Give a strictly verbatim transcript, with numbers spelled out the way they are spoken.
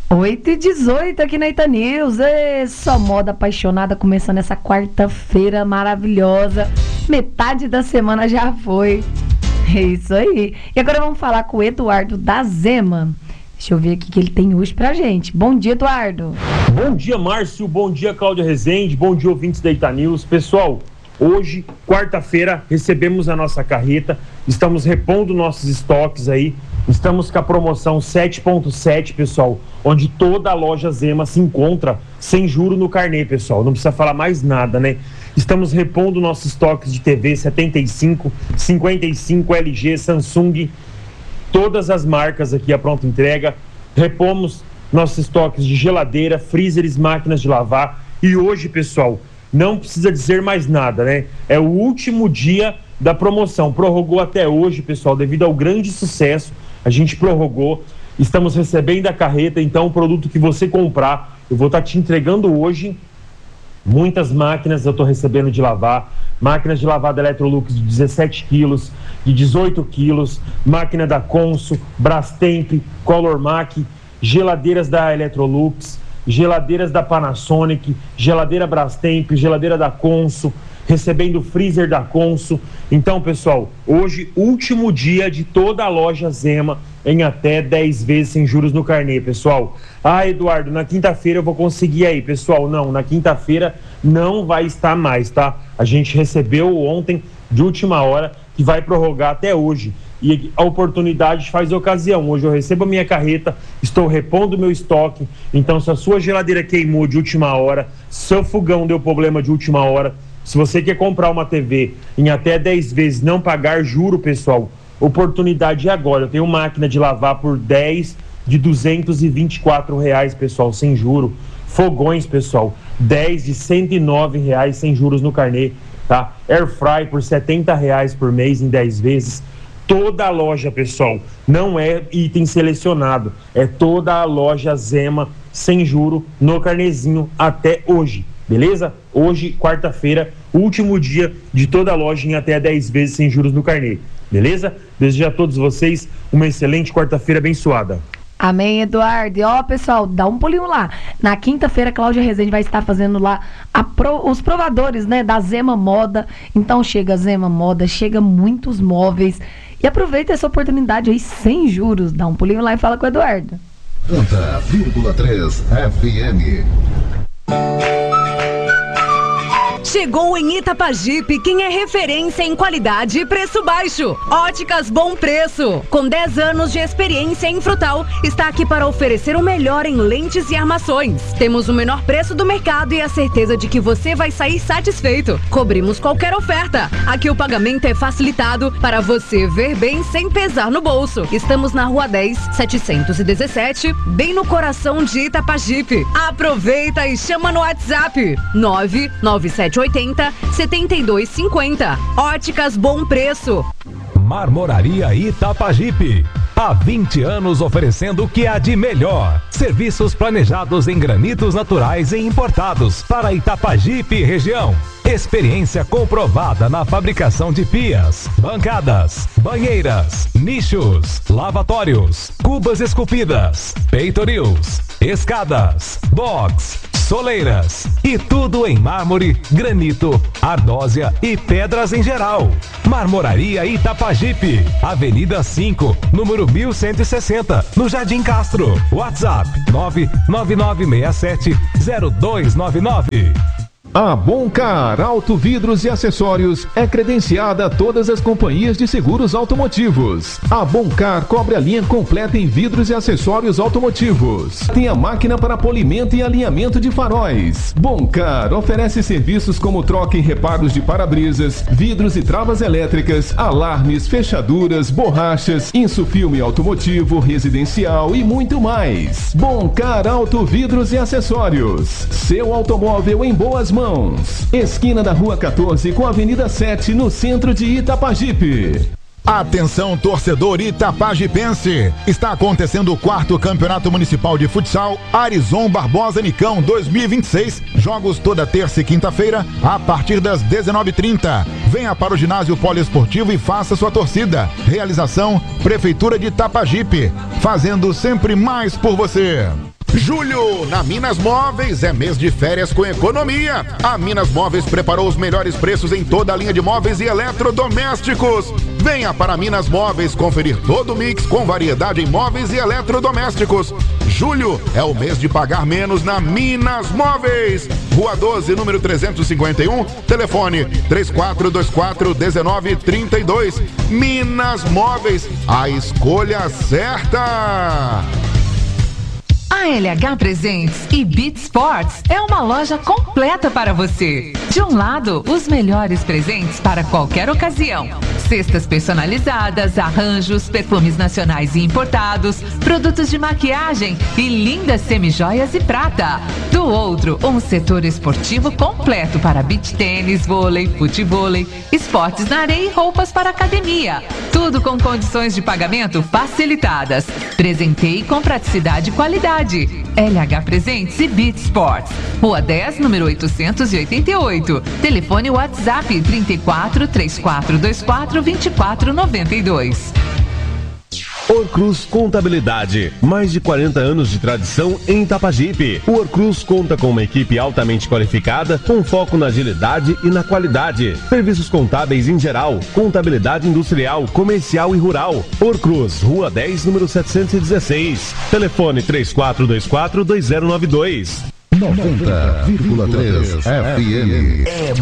oito e dezoito aqui na Ita News. É só moda apaixonada, começando essa quarta-feira maravilhosa. Metade da semana já foi. É isso aí. E agora vamos falar com o Eduardo da Zema. Deixa eu ver aqui o que ele tem hoje pra gente. Bom dia, Eduardo. Bom dia, Márcio. Bom dia, Cláudia Rezende. Bom dia, ouvintes da Ita News. Pessoal, hoje, quarta-feira, recebemos a nossa carreta. Estamos repondo nossos estoques aí. Estamos com a promoção sete ponto sete, pessoal, onde toda a loja Zema se encontra sem juro no carnê, pessoal. Não precisa falar mais nada, né? Estamos repondo nossos estoques de T V setenta e cinco, cinquenta e cinco, L G, Samsung, todas as marcas aqui a pronta entrega. Repomos nossos estoques de geladeira, freezers, máquinas de lavar. E hoje, pessoal, não precisa dizer mais nada, né? É o último dia da promoção. Prorrogou até hoje, pessoal, devido ao grande sucesso. A gente prorrogou, estamos recebendo a carreta, então o produto que você comprar, eu vou estar te entregando hoje. Muitas máquinas eu estou recebendo de lavar, máquinas de lavar da Electrolux de dezessete quilos, de dezoito quilos, máquina da Consul, Brastemp, Colormac, geladeiras da Electrolux, geladeiras da Panasonic, geladeira Brastemp, geladeira da Consul, recebendo freezer da Consul. Então, pessoal, hoje, último dia de toda a loja Zema em até dez vezes sem juros no carnê, pessoal. Ah, Eduardo, na quinta-feira eu vou conseguir aí, pessoal. Não, na quinta-feira não vai estar mais, tá? A gente recebeu ontem, de última hora, que vai prorrogar até hoje. E a oportunidade faz ocasião. Hoje eu recebo a minha carreta, estou repondo o meu estoque. Então, se a sua geladeira queimou de última hora, seu fogão deu problema de última hora, se você quer comprar uma T V em até dez vezes, não pagar juro, pessoal, oportunidade é agora. Eu tenho máquina de lavar por dez de duzentos e vinte e quatro reais, pessoal, sem juro. Fogões, pessoal, dez de cento e nove reais sem juros no carnê, tá? Airfry por setenta reais por mês em dez vezes. Toda a loja, pessoal, não é item selecionado, é toda a loja Zema sem juro no carnezinho até hoje. Beleza? Hoje, quarta-feira, último dia de toda a loja em até dez vezes sem juros no carnê. Beleza? Desejo a todos vocês uma excelente quarta-feira abençoada. Amém, Eduardo. E ó, pessoal, dá um pulinho lá. Na quinta-feira, Cláudia Rezende vai estar fazendo lá a pro, os provadores, né, da Zema Moda. Então chega a Zema Moda, chega muitos móveis. E aproveita essa oportunidade aí sem juros. Dá um pulinho lá e fala com o Eduardo. noventa vírgula três F M. Chegou em Itapajipe quem é referência em qualidade e preço baixo. Óticas Bom Preço. Com dez anos de experiência em frutal, está aqui para oferecer o melhor em lentes e armações. Temos o menor preço do mercado e a certeza de que você vai sair satisfeito. Cobrimos qualquer oferta. Aqui o pagamento é facilitado para você ver bem sem pesar no bolso. Estamos na Rua dez, setecentos e dezessete, bem no coração de Itapajipe. Aproveita e chama no WhatsApp nove nove sete oito zero, sete dois cinco zero. Óticas Bom Preço. Marmoraria Itapajipe. Há vinte anos oferecendo o que há de melhor. Serviços planejados em granitos naturais e importados para Itapajipe e região. Experiência comprovada na fabricação de pias, bancadas, banheiras, nichos, lavatórios, cubas esculpidas, peitorils, escadas, box, soleiras e tudo em mármore, granito, ardósia e pedras em geral. Marmoraria Itapajipe, Avenida cinco, número mil cento e sessenta, no Jardim Castro. WhatsApp nove nove nove seis sete zero dois nove nove. A Boncar Auto Vidros e Acessórios é credenciada a todas as companhias de seguros automotivos. A Boncar cobre a linha completa em vidros e acessórios automotivos. Tem a máquina para polimento e alinhamento de faróis. Boncar oferece serviços como troca e reparos de para-brisas, vidros e travas elétricas, alarmes, fechaduras, borrachas, insufilme automotivo, residencial e muito mais. Boncar Auto Vidros e Acessórios. Seu automóvel em boas mãos. Esquina da Rua quatorze com a Avenida sete, no centro de Itapajipe. Atenção, torcedor itapajipense! Está acontecendo o quarto Campeonato Municipal de Futsal Arizon Barbosa Nicão dois mil e vinte e seis. Jogos toda terça e quinta-feira, a partir das dezenove e trinta. Venha para o ginásio poliesportivo e faça sua torcida. Realização Prefeitura de Itapajipe, fazendo sempre mais por você. Julho, na Minas Móveis, é mês de férias com economia. A Minas Móveis preparou os melhores preços em toda a linha de móveis e eletrodomésticos. Venha para Minas Móveis conferir todo o mix com variedade em móveis e eletrodomésticos. Julho é o mês de pagar menos na Minas Móveis. Rua doze, número trezentos e cinquenta e um, telefone três quatro dois quatro, um nove três dois. Minas Móveis, a escolha certa. A L H Presentes e Beat Sports é uma loja completa para você. De um lado, os melhores presentes para qualquer ocasião. Cestas personalizadas, arranjos, perfumes nacionais e importados, produtos de maquiagem e lindas semijoias e prata. Do outro, um setor esportivo completo para beach tênis, vôlei, futevôlei, esportes na areia e roupas para academia. Tudo com condições de pagamento facilitadas. Presenteie com praticidade e qualidade. L H Presentes e Beat Sports. Rua dez, número oitocentos e oitenta e oito. Telefone WhatsApp trinta e quatro, três quatro dois quatro, vinte e quatro noventa e dois. Orcruz Contabilidade, mais de quarenta anos de tradição em Itapajipe. O Orcruz conta com uma equipe altamente qualificada, com foco na agilidade e na qualidade. Serviços contábeis em geral, contabilidade industrial, comercial e rural. Orcruz, Rua dez, número setecentos e dezesseis. Telefone três quatro dois quatro, dois zero nove dois. noventa vírgula três F M.